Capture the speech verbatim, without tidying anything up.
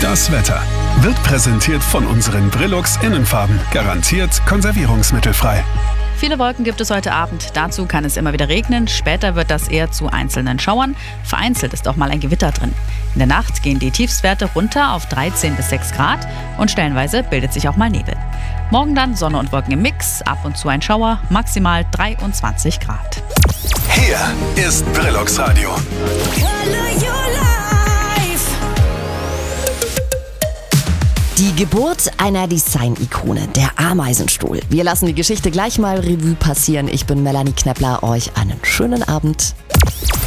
Das Wetter wird präsentiert von unseren Brillux Innenfarben. Garantiert konservierungsmittelfrei. Viele Wolken gibt es heute Abend. Dazu kann es immer wieder regnen. Später wird das eher zu einzelnen Schauern. Vereinzelt ist auch mal ein Gewitter drin. In der Nacht gehen die Tiefstwerte runter auf dreizehn bis sechs Grad und stellenweise bildet sich auch mal Nebel. Morgen dann Sonne und Wolken im Mix, ab und zu ein Schauer, maximal dreiundzwanzig Grad. Hier ist Brillux Radio. Die Geburt einer Design-Ikone, der Ameisenstuhl. Wir lassen die Geschichte gleich mal Revue passieren. Ich bin Melanie Knepper, euch einen schönen Abend.